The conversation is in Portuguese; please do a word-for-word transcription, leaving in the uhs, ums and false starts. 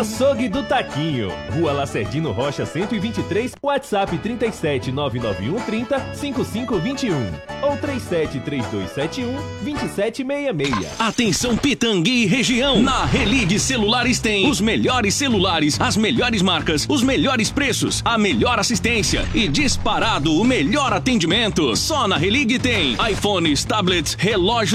Açougue do Taquinho, Rua Lacerdino Rocha cento e vinte e três, WhatsApp trinta e sete, nove nove um, trinta, cinquenta e cinco vinte e um ou trinta e sete, trinta e dois setenta e um, vinte e sete sessenta e seis. Atenção Pitangui e região, na Religue Celulares tem os melhores celulares, as melhores marcas, os melhores preços, a melhor assistência e disparado o melhor atendimento. Só na Religue tem iPhones, tablets, relógios